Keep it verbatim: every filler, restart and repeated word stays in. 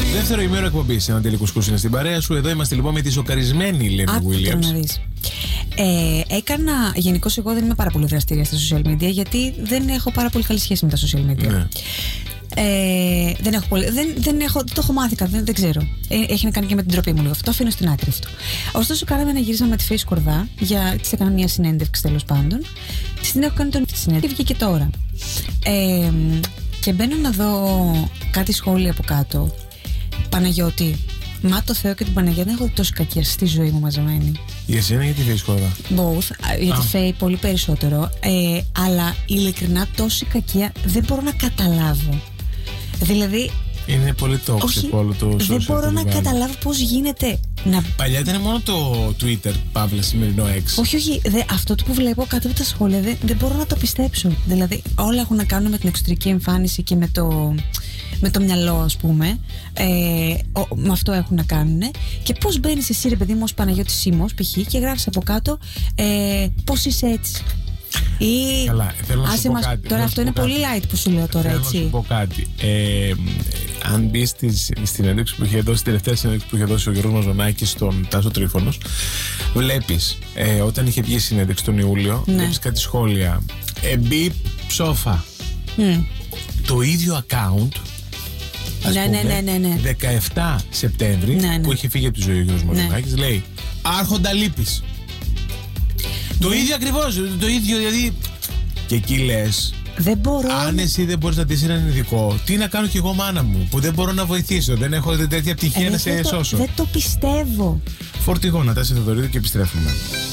Δεύτερο ημέρο εκπομπή. Ένα τελικό κουρσ είναι στην παρέα σου. Εδώ είμαστε λοιπόν με τη σοκαρισμένη Λένη Williams. Ε, έκανα. Γενικώς, εγώ δεν είμαι πάρα πολύ δραστήρια στα social media, γιατί δεν έχω πάρα πολύ καλή σχέση με τα social media. Ναι. Ε, δεν, έχω πολύ, δεν, δεν έχω, το έχω μάθει κάτι, δεν, δεν ξέρω. Ε, έχει να κάνει και με την τροπή μου λίγο. Αυτό το αφήνω στην άκρη αυτό. Ωστόσο, κάναμε ένα γύρισμα με τη Face Κορδά. Της έκανα μια συνέντευξη, τέλος πάντων. Της την έχω κάνει τον συνέντευξη, βγήκε και τώρα. Ε, και μπαίνω να δω κάτι σχόλια από κάτω. Παναγιώτη, μα το Θεό και την Παναγία, δεν έχω δει τόση κακία στη ζωή μου μαζεμένη. Για εσένα ή για τη Face Κορδά? Both. Για τη Face πολύ περισσότερο. Ε, αλλά ειλικρινά τόση κακία δεν μπορώ να καταλάβω. Δηλαδή. Είναι πολύ toxic όλο το social. Δεν μπορώ να καταλάβω πώς γίνεται να. Παλιά ήταν μόνο το Twitter, παύλα σημερινό X. Όχι, όχι. Δε, αυτό που βλέπω κάτω από τα σχόλια δεν, δεν μπορώ να το πιστέψω. Δηλαδή, όλα έχουν να κάνουν με την εξωτερική εμφάνιση και με το, με το μυαλό, ας πούμε. Ε, ο, με αυτό έχουν να κάνουν. Και πώς μπαίνεις εσύ, ρε παιδί μου, ως Παναγιώτης Σίμος, π.χ. και γράφεις από κάτω ε, πώς είσαι έτσι. Ή... Καλά, θέλω να Άσε σου πω μας... κάτι. Τώρα αυτό είναι κάτι. πολύ light που σου λέω τώρα, θέλω έτσι. Να σου πω κάτι. Ε, αν μπει στη, στην έντευξη που είχε δώσει, την τελευταία συνέντευξη που είχε δώσει ο Γιώργος Μαζονάκης στον Τάσο Τρίφωνος, βλέπεις ε, όταν είχε βγει η συνέντευξη τον Ιούλιο, ναι. Βλέπεις κάτι σχόλια. Ε, μπιπ ψόφα. Mm. Το ίδιο account. Ας ναι, πούμε, ναι, ναι, ναι. δεκαεφτά Σεπτέμβρη, ναι, ναι. που είχε φύγει από τη ζωή ο Γιώργος Μαζονάκης, ναι. Λέει Άρχοντα λείπεις. Το ίδιο ακριβώς, το ίδιο δηλαδή. Και εκεί λες, δεν μπορώ. Αν εσύ δεν μπορείς να δεις έναν ειδικό, τι να κάνω κι εγώ, μάνα μου, που δεν μπορώ να βοηθήσω, δεν έχω τέτοια πτυχία ε, να σε το, σώσω. Δεν το πιστεύω. Φορτηγό, Νατάσα Θεοδωρίδου, και επιστρέφουμε.